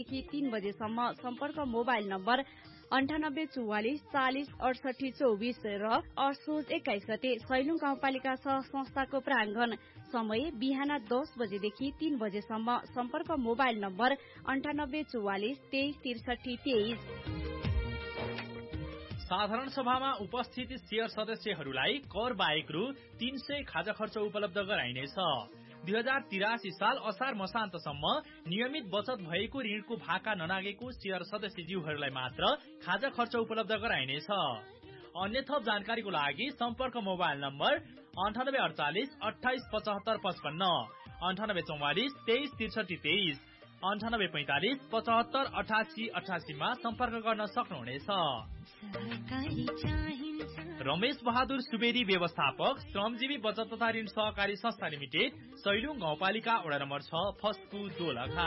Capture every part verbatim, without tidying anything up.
देखि तीन बजेसम्म सम्पर्क मोबाइल नम्बर अन्ठानब्बे चौवालिस चालिस अडसठी चौबिस र असोज एक्काइस गते सैलुङ गाउँपालिका सह संस्थाको प्राङ्गण। समय बिहान दस बजेदेखि तीन बजेसम्म सम्पर्क मोबाइल नम्बर अन्ठानब्बे चौवालिस तेइस त्रिसठी तेइस। साधारण सभामा उपस्थित शेयर सदस्यहरूलाई कर बाहेक रु तीन सय खाजा खर्च उपलब्ध गराइनेछ। दुई हजार तिरासी साल असार मसान्तसम्म नियमित बचत भएको ऋणको भाका ननागेको शेयर सदस्यज्यूहरूलाई मात्र खाजा खर्च उपलब्ध गराइनेछ। अन्य थप जानकारीको लागि सम्पर्क मोबाइल नम्बर अन्ठानब्बे अडचालिस अठाइस पचहत्तर पचपन्न, अन्ठानब्बे चौवालिस तेइस त्रिसठी तेइस, अन्ठानब्बे पैंतालिस पचहत्तर अठासी अठासीमा सम्पर्क गर्न सक्नुहुनेछ। रमेश बहादुर सुवेदी व्यवस्थापक श्रमजीवी बचत तथा ऋण सहकारी संस्था लिमिटेड सैलुङ गाउँपालिका वडा नम्बर छ फस्कु दोलखा।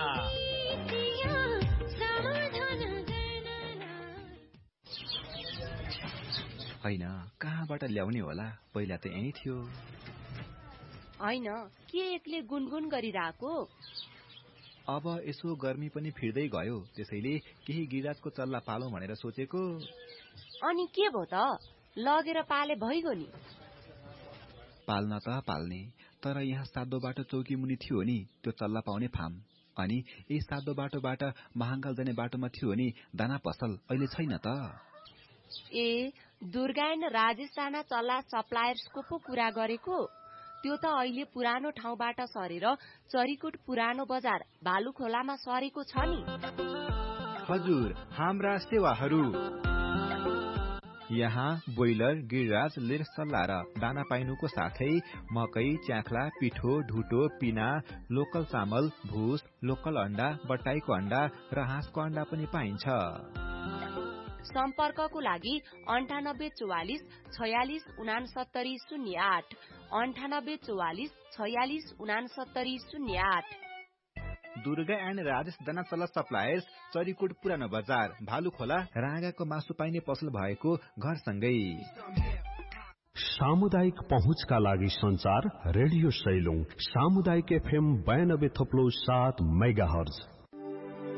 हैन कहाँबाट ल्याउने होला, पहिला त यही थियो। हैन के एक्लै गुनगुन गरिरहेको? अब यसो गर्मी पनि फिर्दै गयो, त्यसैले केही गिराजको चल्ला पालौं भनेर सोचेको। अनि के भो त, लगेर पाले भइगयो नि। पाल्न त पाल्ने, तर यहाँ सादो बाटो चौकी मुनि थियो नि त्यो चल्ला पाउने फार्म, अनि यही सादो बाटोबाट महाङ्गाल जाने बाटोमा थियो नि दाना पसल, अहिले छैन त। ए दुर्गायन राजेश राणा चल्ला सप्लायर्सको पो कुरा गरेको? त्यो त अहिले पुरानो ठाउँबाट सरेर चरीकोट पुरानो बजार भालुखोलामा सरेको छ नि। हजुर, हाम्रा सेवाहरू यहाँ बोइलर, गिरिराज, लिर सल्ला र दाना पाइनुको साथै मकै, च्याख्ला, पिठो, ढुटो, पिना, लोकल चामल, भुस, लोकल अन्डा, बटाईको अन्डा र हाँसको अन्डा पनि पाइन्छ। सम्पर्कको लागि अन्ठानब्बे चौवालिस छयालिस उनासत्तरी शून्य आठ, अन्ठानब्बे चौवालिस छयालिस उनासत्तरी शून्य आठ। दुर्गा एन्ड राजेश दाना चल्ला सप्लायर्स, चरीकोट पुरानो बजार भालुखोला, राँगाको मासु पाइने पसल भएको घरसँगै। सामुदायिक पहुँचका लागि संचार रेडियो सैलुङ, सामुदायिक एफएम बयानब्बे थप्लो सात मेगा हर्ज।